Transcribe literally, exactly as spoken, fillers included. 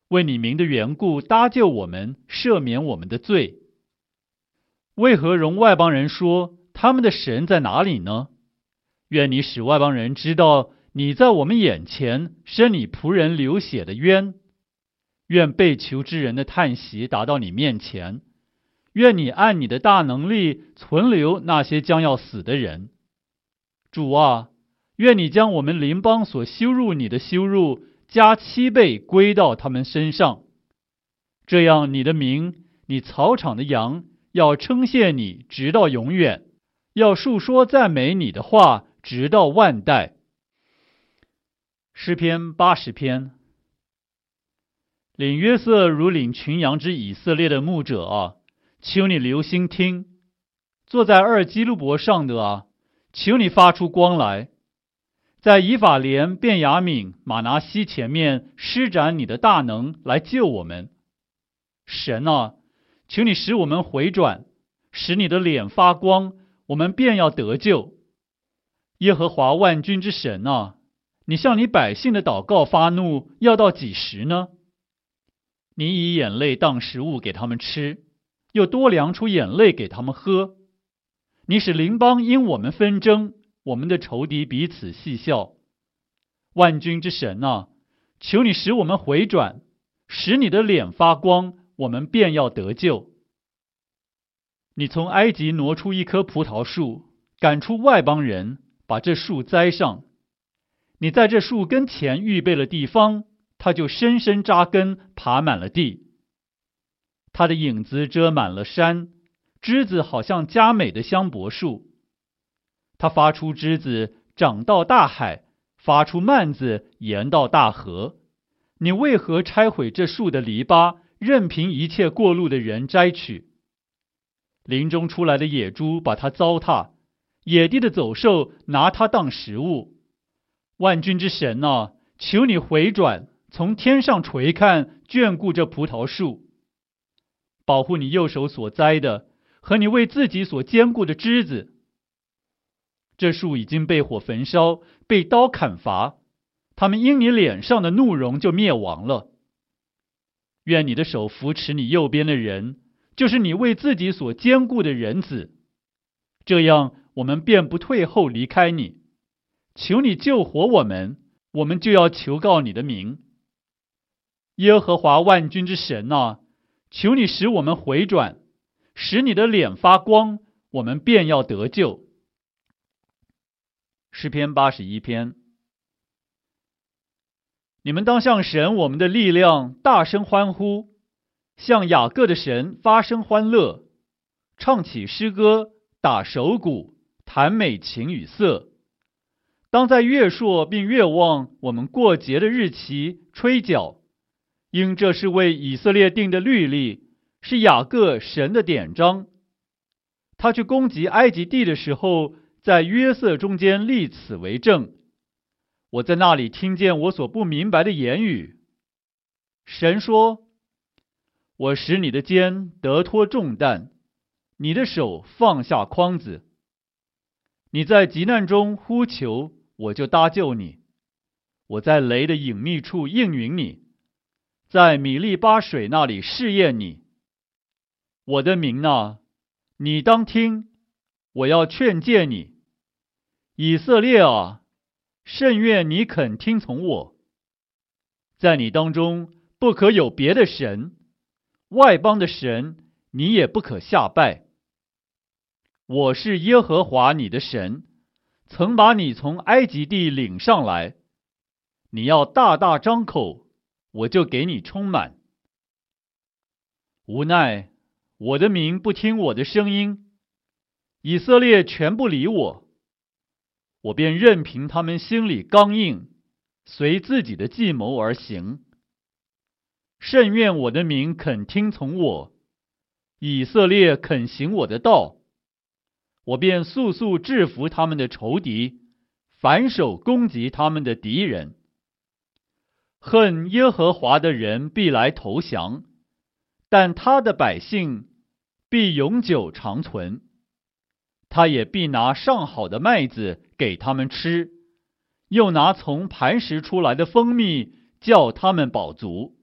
为你名的缘故搭救我们，赦免我们的罪。为何容外邦人说他们的神在哪里呢？愿你使外邦人知道你在我们眼前伸你仆人流血的冤。愿被囚之人的叹息达到你面前。愿你按你的大能力存留那些将要死的人。主啊，愿你将我们邻邦所羞辱你的羞辱加七倍归到他们身上。这样你的名，你草场的羊要称谢你直到永远，要述说赞美你的话直到万代。诗篇八十篇。领约瑟如领群羊之以色列的牧者啊，求你留心听；坐在二基路伯上的啊，求你发出光来，在以法莲、便雅悯、马拿西前面施展你的大能来救我们。神啊，求你使我们回转，使你的脸发光，我们便要得救。耶和华万军之神啊，你向你百姓的祷告发怒，要到几时呢？你以眼泪当食物给他们吃，又多量出眼泪给他们喝。你使邻邦因我们纷争，我们的仇敌彼此戏笑。万军之神啊，求你使我们回转，使你的脸发光，我们便要得救。你从埃及挪出一棵葡萄树，赶出外邦人，把这树栽上。你在这树根前预备了地方，它就深深扎根，爬满了地。它的影子遮满了山，枝子好像佳美的香柏树。它发出枝子，长到大海，发出蔓子，延到大河。你为何拆毁这树的篱笆，任凭一切过路的人摘取？林中出来的野猪把它糟蹋，野地的走兽拿它当食物。万军之神啊，求你回转，从天上垂看，眷顾这葡萄树，保护你右手所栽的和你为自己所坚固的枝子。这树已经被火焚烧，被刀砍伐，他们因你脸上的怒容就灭亡了。愿你的手扶持你右边的人，就是你为自己所坚固的人子，这样我们便不退后离开你。求你救活我们，我们就要求告你的名。耶和华万军之神啊，求你使我们回转，使你的脸发光，我们便要得救。诗篇八十一篇。你们当向神我们的力量大声欢呼，向雅各的神发声欢乐，唱起诗歌，打手鼓，弹美琴与瑟。当在月朔并月望我们过节的日期吹角，因这是为以色列定的律例，是雅各神的典章。他去攻击埃及地的时候，在约瑟中间立此为证。我在那里听见我所不明白的言语。神说，我使你的肩得脱重担，你的手放下筐子。你在急难中呼求，我就搭救你。我在雷的隐秘处应允你，在米利巴水那里试验你。我的民啊，你当听，我要劝诫你。以色列啊，甚愿你肯听从我。在你当中不可有别的神，外邦的神你也不可下拜。我是耶和华你的神，曾把你从埃及地领上来。你要大大张口，我就给你充满。无奈我的民不听我的声音，以色列全不理我，我便任凭他们心里刚硬，随自己的计谋而行。甚愿我的民肯听从我，以色列肯行我的道，我便速速制服他们的仇敌，反手攻击他们的敌人。恨耶和华的人必来投降，但他的百姓必永久长存。他也必拿上好的麦子给他们吃，又拿从磐石出来的蜂蜜叫他们饱足。